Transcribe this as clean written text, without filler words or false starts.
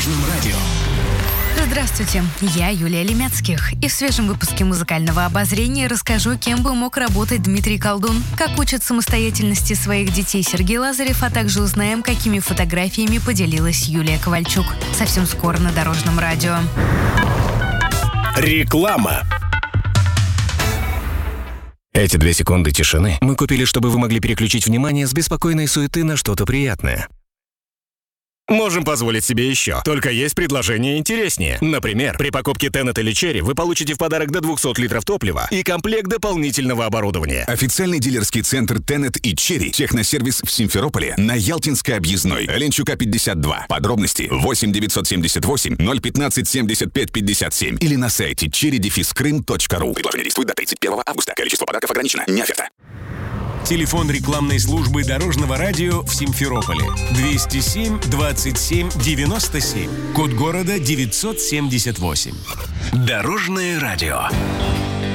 Дорожном радио. Здравствуйте, я Юлия Лемецких. И в свежем выпуске музыкального обозрения расскажу, кем бы мог работать Дмитрий Колдун, как учат самостоятельности своих детей Сергей Лазарев, а также узнаем, какими фотографиями поделилась Юлия Ковальчук. Совсем скоро на Дорожном радио. Реклама. Эти 2 секунды тишины мы купили, чтобы вы могли переключить внимание с беспокойной суеты на что-то приятное. Можем позволить себе еще. Только есть предложение интереснее. Например, при покупке Tenet или Cherry вы получите в подарок до 200 литров топлива и комплект дополнительного оборудования. Официальный дилерский центр Tenet и Cherry. Техносервис в Симферополе на Ялтинской объездной. Оленчука 52. Подробности 8 978 015 75 57 или на сайте cherry-krym.ru. Предложение действует до 31 августа. Количество подарков ограничено. Не оферта. Телефон рекламной службы Дорожного радио в Симферополе 207 27 97. Код города 978. Дорожное радио.